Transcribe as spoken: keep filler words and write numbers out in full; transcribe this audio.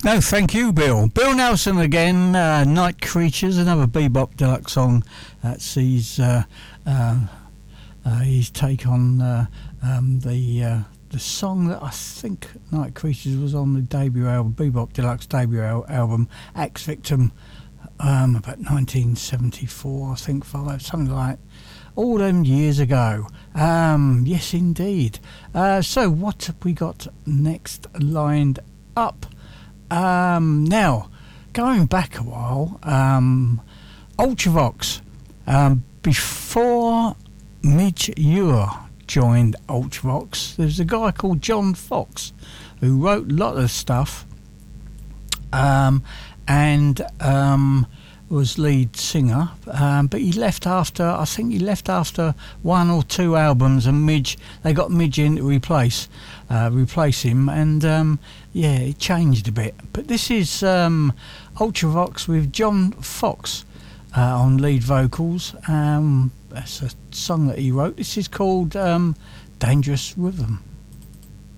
No, thank you, Bill. Bill Nelson again, uh, Night Creatures, another Bebop Deluxe song. That's his, uh, uh, uh, his take on uh, um, the uh, the song that I think Night Creatures was on the debut album, Bebop Deluxe debut al- album, Axe Victim, um, about nineteen seventy-four, I think, five, something like that. All them years ago. Um, yes, indeed. Uh, so what have we got next lined up? Um, now, going back a while, um, Ultravox. Um, before Midge Ure joined Ultravox, there's a guy called John Fox who wrote a lot of stuff um, and um, was lead singer, um, but he left after, I think he left after one or two albums, and Midge, they got Midge in to replace, uh, replace him, and um, yeah, it changed a bit. But this is um, Ultravox with John Fox uh, on lead vocals. Um, that's a song that he wrote. This is called um, Dangerous Rhythm.